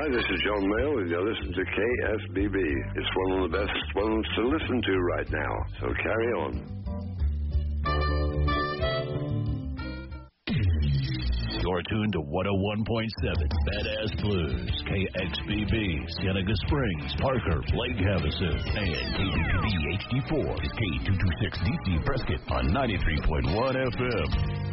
Hi, this is John Mayle, and you're listening to KFBB. It's one of the best ones to listen to right now, so carry on. You're tuned to 101.7 Badass Blues, KXBB, Cienega Springs, Parker, Lake Havasu, and KBB HD4, K226DC Prescott on 93.1 FM.